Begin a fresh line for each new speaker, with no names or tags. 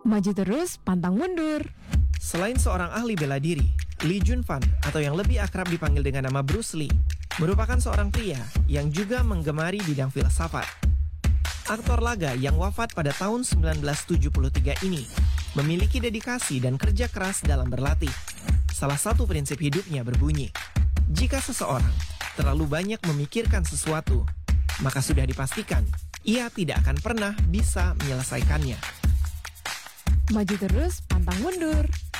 Maju terus, pantang mundur.
Selain seorang ahli bela diri, Lee Jun Fan atau yang lebih akrab dipanggil dengan nama Bruce Lee merupakan seorang pria yang juga menggemari bidang filsafat. Aktor laga yang wafat pada tahun 1973 ini memiliki dedikasi dan kerja keras dalam berlatih. Salah satu prinsip hidupnya berbunyi, jika seseorang terlalu banyak memikirkan sesuatu, maka sudah dipastikan ia tidak akan pernah bisa menyelesaikannya.
Maju terus, pantang mundur.